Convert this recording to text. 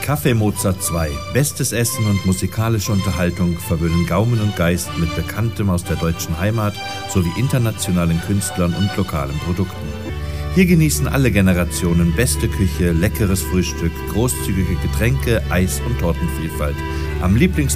Café Mozart 2. Bestes Essen und musikalische Unterhaltung verwöhnen Gaumen und Geist mit Bekanntem aus der deutschen Heimat sowie internationalen Künstlern und lokalen Produkten. Hier genießen alle Generationen beste Küche, leckeres Frühstück, großzügige Getränke, Eis- und Tortenvielfalt. Am